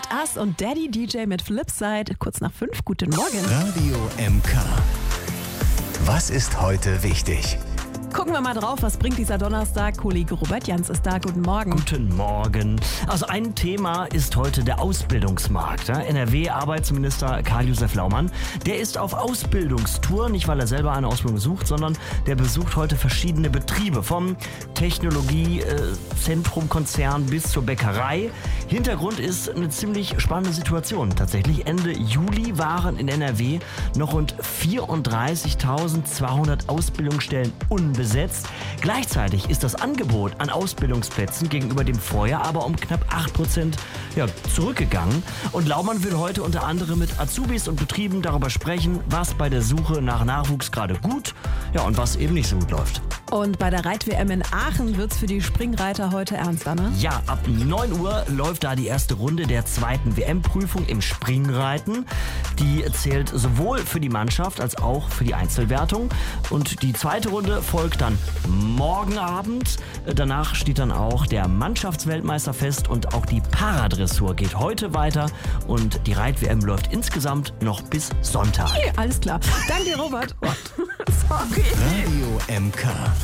Robert Ass und Daddy DJ mit Flipside. Kurz nach 5. Guten Morgen. Radio MK. Was ist heute wichtig? Gucken wir mal drauf, was bringt dieser Donnerstag. Kollege Robert Jans ist da. Guten Morgen. Guten Morgen. Also ein Thema ist heute der Ausbildungsmarkt. NRW-Arbeitsminister Karl-Josef Laumann, der ist auf Ausbildungstour, nicht weil er selber eine Ausbildung sucht, sondern der besucht heute verschiedene Betriebe, vom Technologiezentrum-Konzern bis zur Bäckerei. Hintergrund ist eine ziemlich spannende Situation. Tatsächlich Ende Juli waren in NRW noch rund 34.200 Ausbildungsstellen unbesetzt. Gleichzeitig ist das Angebot an Ausbildungsplätzen gegenüber dem Vorjahr aber um knapp 8% zurückgegangen. Und Laumann will heute unter anderem mit Azubis und Betrieben darüber sprechen, was bei der Suche nach Nachwuchs gerade gut und was eben nicht so gut läuft. Und bei der Reit-WM in Aachen wird's für die Springreiter heute ernster, ne? Ja, ab 9 Uhr läuft da die erste Runde der zweiten WM-Prüfung im Springreiten. Die zählt sowohl für die Mannschaft als auch für die Einzelwertung. Und die zweite Runde folgt dann morgen Abend. Danach steht dann auch der Mannschaftsweltmeister fest und auch die Paradressur geht heute weiter. Und die Reit-WM läuft insgesamt noch bis Sonntag. Okay, alles klar. Danke dir, Robert. Sorry. Radio MK.